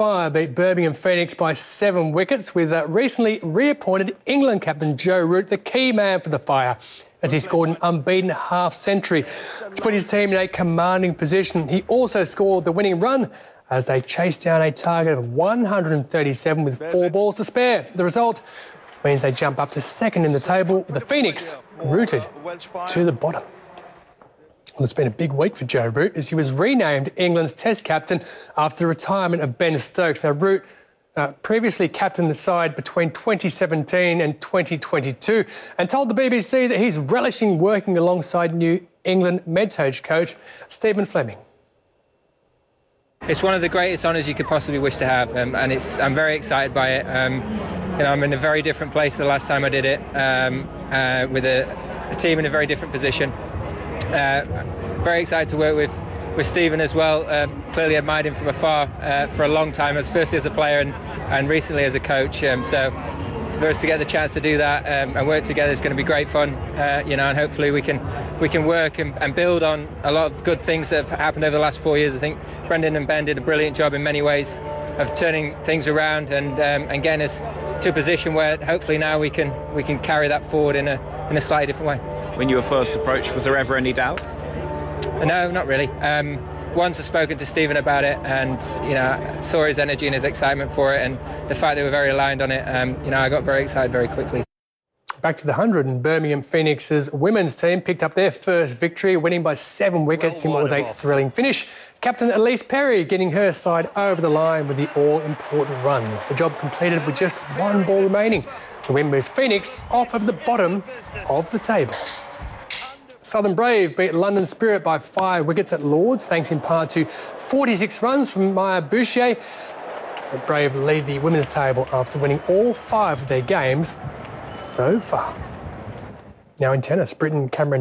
Fire beat Birmingham Phoenix by 7 wickets with recently reappointed England captain Joe Root the key man for the Fire as he scored an unbeaten half-century to put his team in a commanding position. He also scored the winning run as they chased down a target of 137 with 4 balls to spare. The result means they jump up to second in the table with the Phoenix rooted to the bottom. Well, it's been a big week for Joe Root as he was renamed England's Test captain after the retirement of Ben Stokes. Now, Root previously captained the side between 2017 and 2022 and told the BBC that he's relishing working alongside New England Medcoach coach Stephen Fleming. It's one of the greatest honours you could possibly wish to have, and I'm very excited by it. I'm in a very different place the last time I did it, with a team in a very different position. Very excited to work with Stephen as well. Clearly admired him from afar for a long time, firstly as a player and recently as a coach. So for us to get the chance to do that and work together is going to be great fun. And hopefully we can work and build on a lot of good things that have happened over the last 4 years. I think Brendan and Ben did a brilliant job in many ways of turning things around and getting us to a position where hopefully now we can carry that forward in a slightly different way. When you were first approached, was there ever any doubt? No, not really. Once I've spoken to Stephen about it and, saw his energy and his excitement for it and the fact they were very aligned on it, I got very excited very quickly. Back to the 100 and Birmingham Phoenix's women's team picked up their first victory, winning by 7 wickets in what was a thrilling finish. Captain Elise Perry getting her side over the line with the all-important runs. The job completed with just 1 ball remaining. The win moves Phoenix off of the bottom of the table. Southern Brave beat London Spirit by 5 wickets at Lords, thanks in part to 46 runs from Maya Bouchier. The Brave lead the women's table after winning all 5 of their games so far. Now in tennis, Britain Cameron